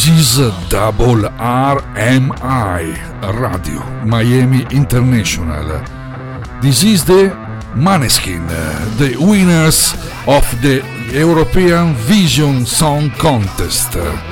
is Double RMI Radio Miami International. This is the Maneskin, the winners of the European Vision Song Contest.